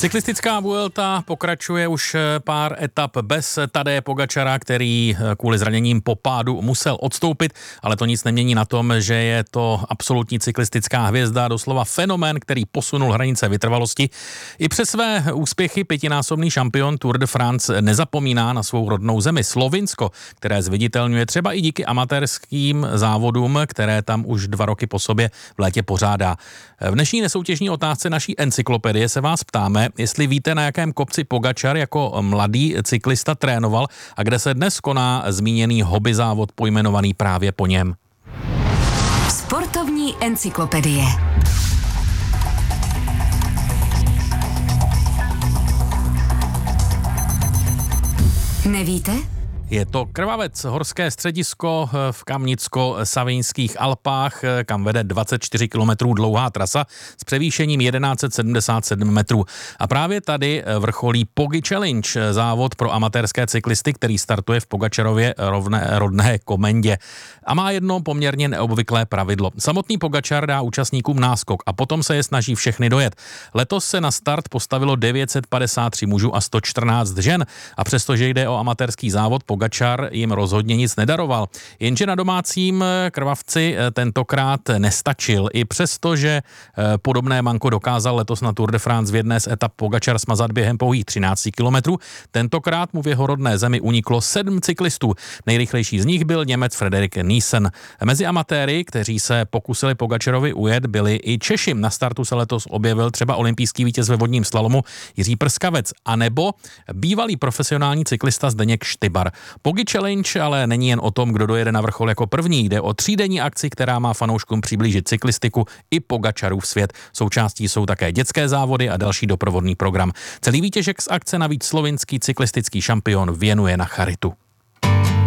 Cyklistická Vuelta pokračuje už pár etap bez Tadeje Pogačara, který kvůli zraněním po pádu musel odstoupit, ale to nic nemění na tom, že je to absolutní cyklistická hvězda, doslova fenomén, který posunul hranice vytrvalosti. I přes své úspěchy pětinásobný šampion Tour de France nezapomíná na svou rodnou zemi Slovinsko, které zviditelňuje třeba i díky amatérským závodům, které tam už 2 roky po sobě v létě pořádá. V dnešní nesoutěžní otázce naší encyklopedie se vás ptáme, jestli víte, na jakém kopci Pogačar jako mladý cyklista trénoval a kde se dnes koná zmíněný hobby závod pojmenovaný právě po něm. Sportovní encyklopedie. Nevíte? Je to Krvavec, horské středisko v Kamnicko-Savinských Alpách, kam vede 24 kilometrů dlouhá trasa s převýšením 1177 metrů. A právě tady vrcholí Pogi Challenge, závod pro amatérské cyklisty, který startuje v Pogačarově rodné Komendě. A má jedno poměrně neobvyklé pravidlo. Samotný Pogačar dá účastníkům náskok a potom se je snaží všechny dojet. Letos se na start postavilo 953 mužů a 114 žen. A přestože jde o amatérský závod, Pogačar jim rozhodně nic nedaroval. Jenže na domácím Krvavci tentokrát nestačil. I přesto, že podobné manko dokázal letos na Tour de France v jedné z etap Pogačar smazat během pouhých 13 kilometrů, tentokrát mu v jeho rodné zemi uniklo 7 cyklistů. Nejrychlejší z nich byl Němec Frederik Niesen. Mezi amatéry, kteří se pokusili Pogačarovi ujet, byli i Češi. Na startu se letos objevil třeba olympijský vítěz ve vodním slalomu Jiří Prskavec, anebo bývalý profesionální cyklista Zdeněk Štybar. Pogi Challenge ale není jen o tom, kdo dojede na vrchol jako první. Jde o 3denní akci, která má fanouškům přiblížit cyklistiku i Pogačarův svět. Součástí jsou také dětské závody a další doprovodný program. Celý výtěžek z akce navíc slovinský cyklistický šampion věnuje na charitu.